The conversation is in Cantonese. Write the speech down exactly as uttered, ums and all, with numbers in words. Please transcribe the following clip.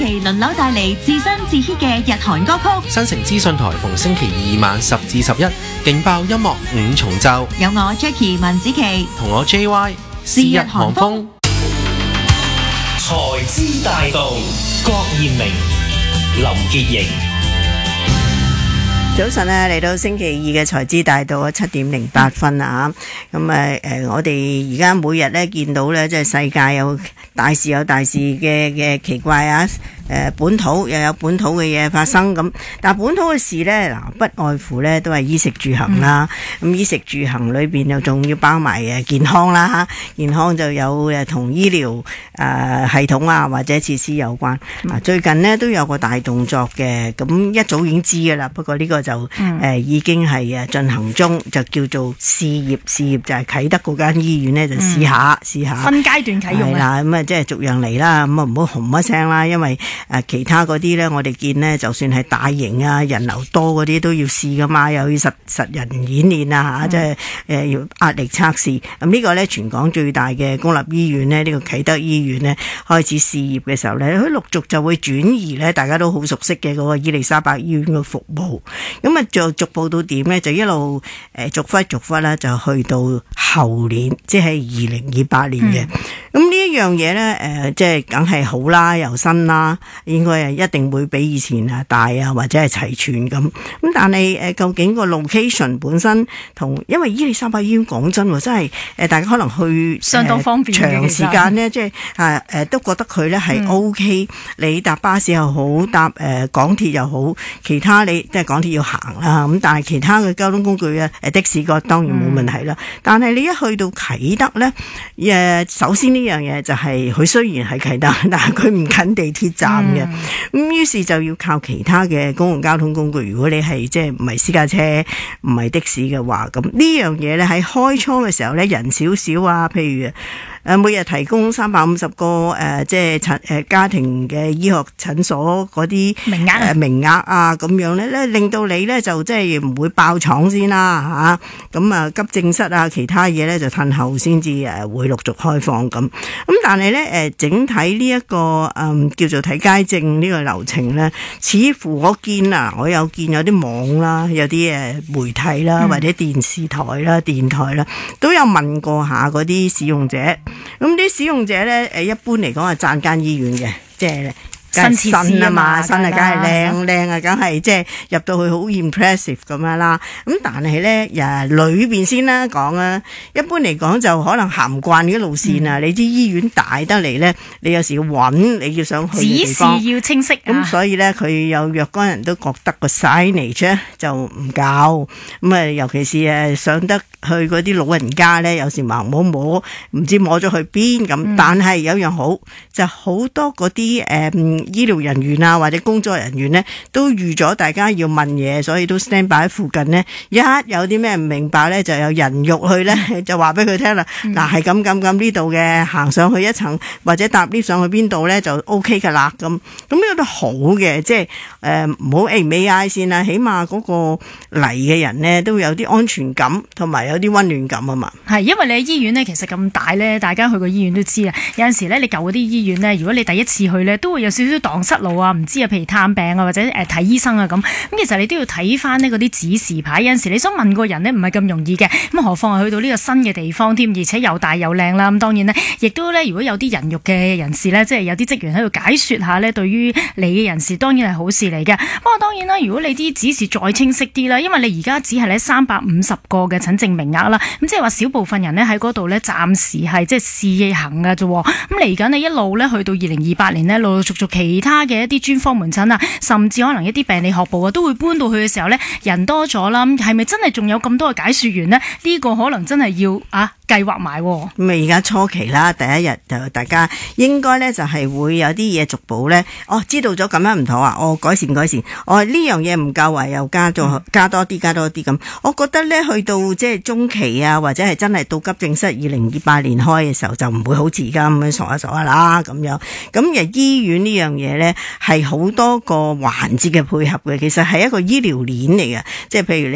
期輪流帶嚟自身自 hit 嘅日韓歌曲。 新城資訊台逢星期二晚十至十一，勁爆音樂五重奏。 有我 Jackie 文子琪同我 J Y 是日韓風。 財資大道，郭彥明、林潔瑩。 早晨啊，嚟到星期二嘅財資大道啊，七點零八分啊，咁誒誒，我哋而家每日咧見到咧，即係世界有大事有大事嘅嘅奇怪啊，誒、呃、本土又有本土嘅嘢發生咁，但係本土嘅事咧嗱，不外乎咧都係衣食住行啦，咁、嗯、衣食住行裏邊又仲要包埋誒健康啦，健康就有誒同醫療誒、呃、系統啊或者設施有關。啊、嗯，最近呢都有個大動作嘅，咁一早已經知噶啦，不過呢個就誒、嗯呃、已經係誒進行中，就叫做試業。試業就係啟德嗰間醫院咧，就試下試、嗯、下分階段啟用啦，咁啊即係逐樣嚟啦，咁啊唔好轟一聲啦，因為誒其他嗰啲咧，我哋見呢，就算係大型啊人流多嗰啲都要試噶嘛，又要實實人演練啊吓，即係誒要壓力測試。咁呢個咧全港最大嘅公立醫院呢，呢、呢個啟德醫院呢，開始試業嘅時候咧，佢陸續就會轉移咧，大家都好熟悉嘅嗰個伊利沙伯醫院嘅服務。咁啊，就逐步到點咧？就一路誒逐忽逐忽啦，就去到後年，即係二零二八年嘅。咁呢一樣嘢咧，誒，即係梗係好啦，又新啦，應該係一定會比以前啊大啊，或者係齊全咁。咁但係誒，究竟個 location 本身同，因為伊利沙伯醫院講真喎，真係誒，大家可能去相當方便嘅， 長時間咧，即係啊誒，都覺得佢咧係 OK。你搭巴士又好，搭誒港鐵又好，其他你即係港鐵要行啦。咁但係其他嘅交通工具啊，誒的士個當然冇問題啦。嗯、但係你一去到啟德咧，誒首先呢樣嘢就係佢雖然係啟德，但係佢唔近地鐵站嘅。咁、嗯、於是就要靠其他嘅公共交通工具。如果你係即係唔係私家車，唔係的士嘅話，咁呢樣嘢咧喺開初嘅時候咧人少少啊，譬如誒每日提供三百五十個誒、呃、即係診誒家庭嘅醫學診所嗰啲名額誒、 呃、名額啊咁樣咧咧令到你咧就即係唔會爆廠先啦嚇，咁啊急症室啊其他嘢咧就褪後先至誒會陸續開放咁。咁但係咧誒整體呢、這、一個誒、嗯、叫做睇街症呢個流程咧，似乎我見啊我有見有啲網啦，有啲誒媒體啦、嗯、或者電視台啦、電台啦都有問過下嗰啲使用者。咁啲使用者咧，誒一般嚟講係讚間醫院嘅，即係新設施啊嘛， 新啊，梗係靚靚啊，梗係即係入到去好 impressive 咁樣啦。咁但係咧，誒裏邊先啦講啊，一般嚟講就可能行唔慣啲路線啊。嗯、你知醫院大得嚟咧，你有時要揾，你要想去嘅地方， 指示要清晰。 咁、啊、所以咧，佢有若干人都覺得個 signage 咧就唔夠。咁啊，尤其是誒上得去嗰啲老人家咧，有時盲摸摸，唔知摸咗去邊咁。嗯、但係有樣好，就好多嗰啲誒。嗯醫療人員啊，或者工作人員呢，都預咗大家要問嘢，所以都 stand by 喺附近呢。一有啲咩唔明白呢，就有人肉去呢，就話俾佢聽啦。嗱、嗯，係咁咁咁呢度嘅，行上去一層或者搭 lift 上去邊度呢，就 OK 噶啦。咁咁呢個都好嘅，即係誒唔好 A 唔 A I 先啦，起碼嗰個嚟嘅人呢，都有啲安全感同埋有啲溫暖感啊嘛。 係因為你喺醫院呢，其實咁大呢，大家去過醫院都知啊。有陣時呢，你舊嗰啲醫院呢，如果你第一次去呢，都會有少少蕩失路啊，唔知啊，譬如探病啊，或者誒睇、呃、醫生啊咁。咁其實你都要睇翻呢嗰啲指示牌。有陣時你想問個人呢，唔係咁容易嘅。咁何況係去到呢個新嘅地方添，而且又大又靚啦。咁當然呢，亦都呢，如果有啲人肉嘅人士呢，即係有啲職員喺度解說下呢，對於你嘅人士當然係好事嚟嘅。不過當然啦，如果你啲指示再清晰啲啦，因為你而家只係呢三百五十個嘅診症名額啦，咁即係話少部分人呢喺嗰度呢，暫時係即係試行㗎啫。咁嚟緊呢，一路呢，去到二零二八年呢，陸陸續續其他嘅一啲專科門診啊，甚至可能一啲病理學部啊，都會搬到去嘅時候呢，人多咗啦，係咪真係仲有咁多嘅解說員呢？呢、呢個可能真係要啊計劃埋。咁啊，而家初期啦，第一日就大家應該呢，就係會有啲嘢逐步呢。哦，知道咗咁樣唔妥啊，哦改善改善，哦呢樣嘢唔夠啊，又加咗加多啲加多啲咁。我覺得呢，去到即係中期啊，或者係真係到急症室二零二八年開嘅時候，就唔會好似而家咁樣傻下傻下啦咁樣。咁而醫院呢樣嘢呢，係好多個環節嘅配合嘅，其實係一個醫療鏈嚟嘅，即係譬如你。